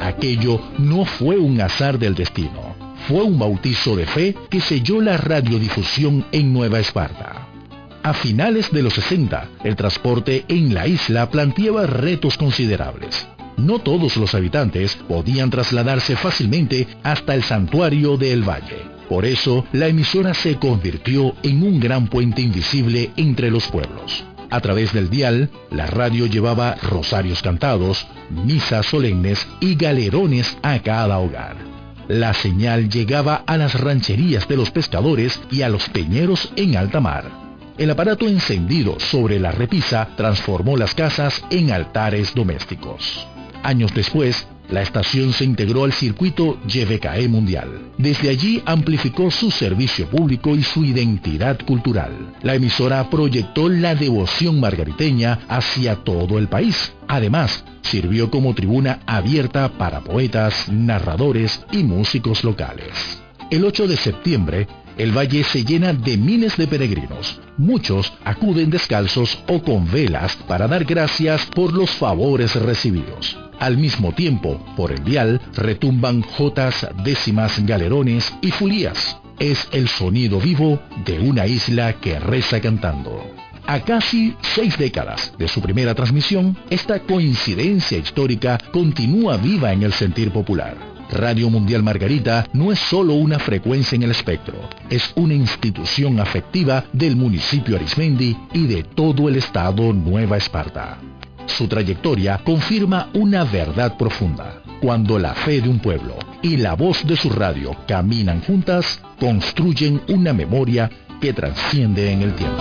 Aquello no fue un azar del destino, fue un bautizo de fe que selló la radiodifusión en Nueva Esparta. A finales de los 60, el transporte en la isla planteaba retos considerables. No todos los habitantes podían trasladarse fácilmente hasta el santuario de El Valle. Por eso, la emisora se convirtió en un gran puente invisible entre los pueblos. A través del dial, la radio llevaba rosarios cantados, misas solemnes y galerones a cada hogar. La señal llegaba a las rancherías de los pescadores y a los peñeros en alta mar. El aparato encendido sobre la repisa transformó las casas en altares domésticos. Años después, la estación se integró al circuito YVKE mundial. Desde allí amplificó su servicio público y su identidad cultural. La emisora proyectó la devoción margariteña hacia todo el país. Además, sirvió como tribuna abierta para poetas, narradores y músicos locales. El 8 de septiembre, el valle se llena de miles de peregrinos. Muchos acuden descalzos o con velas para dar gracias por los favores recibidos. Al mismo tiempo, por el dial, retumban jotas, décimas, galerones y fulías. Es el sonido vivo de una isla que reza cantando. A casi 6 décadas de su primera transmisión, esta coincidencia histórica continúa viva en el sentir popular. Radio Mundial Margarita no es solo una frecuencia en el espectro, es una institución afectiva del municipio Arismendi y de todo el estado Nueva Esparta. Su trayectoria confirma una verdad profunda. Cuando la fe de un pueblo y la voz de su radio caminan juntas, construyen una memoria que trasciende en el tiempo.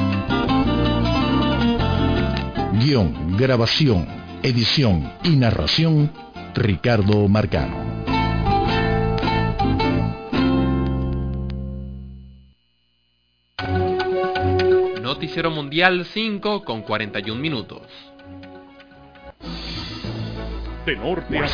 Guión, grabación, edición y narración, Ricardo Marcano. Noticiero Mundial 5 con 41 minutos. De norte a